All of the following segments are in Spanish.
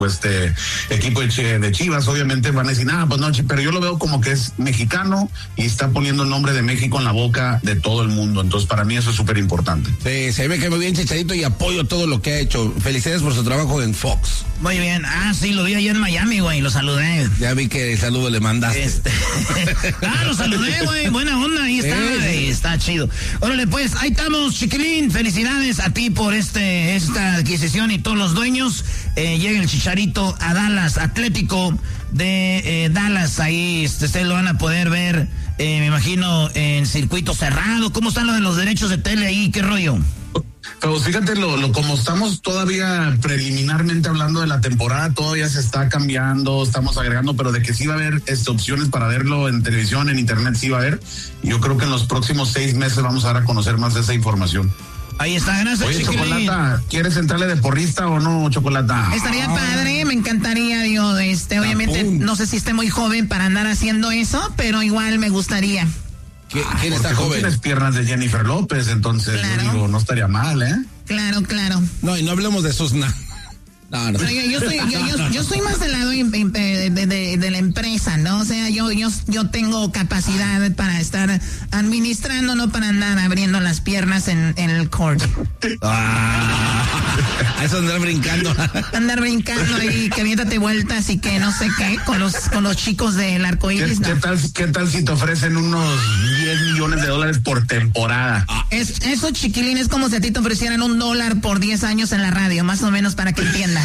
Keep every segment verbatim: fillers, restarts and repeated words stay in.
este equipo de Chivas, obviamente van a decir, ah, pues no, pero yo lo veo como que es mexicano y está poniendo el nombre de México en la boca de todo el mundo, entonces para mí eso es súper importante. Sí, se ve que muy bien Chicharito y apoyo todo lo que ha hecho. Felicidades por su trabajo en Fox. Muy bien, ah, sí, lo vi allá en Miami, güey, lo saludé. Ya vi que el saludo le mandaste. Este... ah, lo saludé, güey, buena onda, ahí está, sí, ahí está chido. Órale, pues, ahí estamos, Chiquilín, felicidades a ti por este esta adquisición y todos los dueños. Eh, llega el Chicharito a Dallas, Atlético de eh, Dallas, ahí este, ustedes lo van a poder ver, eh, me imagino, en circuito cerrado. ¿Cómo están lo de los derechos de tele ahí? ¿Qué rollo? Pero fíjate, lo, lo como estamos todavía preliminarmente hablando de la temporada, todavía se está cambiando, estamos agregando, pero de que sí va a haber este, opciones para verlo en televisión, en internet, sí va a haber. Yo creo que en los próximos seis meses vamos a dar a conocer más de esa información. Ahí está, gracias. Oye, Chocolata, ¿quieres entrarle de porrista o no, Chocolata? Estaría ah. padre, me encantaría, digo, este, obviamente, no sé si esté muy joven para andar haciendo eso, pero igual me gustaría. ¿Quién, ¿quién está joven? Tienes piernas de Jennifer López, entonces, claro. Yo digo, no estaría mal, ¿eh? Claro, claro. No, y no hablemos de esos nada. No, no. Yo, yo, soy, yo, yo, yo soy más del lado de, de, de, de la empresa, ¿no? O sea, yo, yo, yo tengo capacidad para estar administrando, no para andar abriendo las piernas en, en el court. Ah, eso andar brincando. Andar brincando ahí, que aviéntate vueltas y que no sé qué, con los, con los chicos del arcoíris. ¿Qué, no. ¿qué, tal, ¿Qué tal si te ofrecen unos diez millones de dólares por temporada? Es, eso, Chiquilín, es como si a ti te ofrecieran un dólar por diez años en la radio, más o menos, para que entiendas.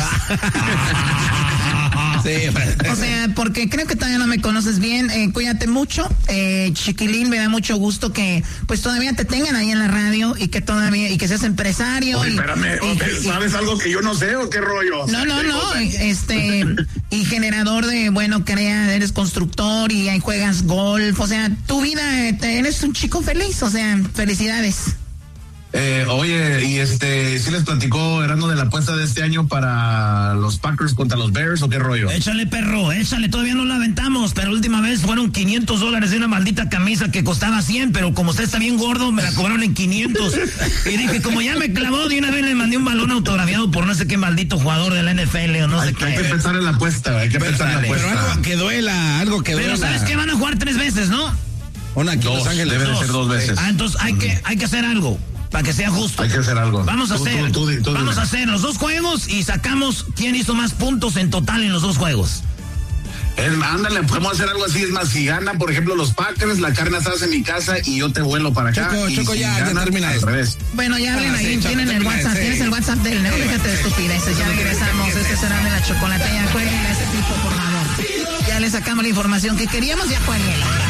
Sí, o sea, porque creo que todavía no me conoces bien. Eh, cuídate mucho, eh, Chiquilín, me da mucho gusto que pues todavía te tengan ahí en la radio y que todavía y que seas empresario. Oye, y, espérame, y, ¿sabes y, algo que yo no sé o qué rollo? No, no, no, este y generador de, bueno, crea, eres constructor y ahí juegas golf, o sea, tu vida, eres un chico feliz, o sea, felicidades. Eh, oye, y este, ¿sí les platicó Erasmo de la apuesta de este año para los Packers contra los Bears o qué rollo? Échale, perro, échale, todavía no la aventamos, pero la última vez fueron quinientos dólares de una maldita camisa que costaba cien, pero como usted está bien gordo, me la cobraron en quinientos. Y dije, como ya me clavó, de una vez le mandé un balón autografiado por no sé qué maldito jugador de la N F L o no hay, sé qué. Hay que pensar en la apuesta, hay que pensar en la apuesta. Pero algo que duela, algo que duela. Pero ¿sabes qué? Van a jugar tres veces, ¿no? Una aquí, dos, Los Ángeles. debe dos. de ser dos veces. Ah, entonces hay, uh-huh. que, hay que hacer algo. Para que sea justo. Hay que hacer algo. Vamos a tú, hacer, tú, tú, tú, vamos tú, a hacer los dos juegos y sacamos quién hizo más puntos en total en los dos juegos. Es, ándale, podemos hacer algo así. Es más, si gana, por ejemplo, los Packers, la carne asada en mi casa y yo te vuelo para acá. Choco, y Choco, si ya, gana, ya termina al esto. revés. Bueno, ya hablen ah, ahí, sí, tienen Choco, el WhatsApp, sí. tienes el WhatsApp del Neo, déjate de estupideces, ya regresamos, este será de la chocolate, ya cuélguenle a ese tipo, por favor. Ya le sacamos la información que queríamos, ya cuélguenla.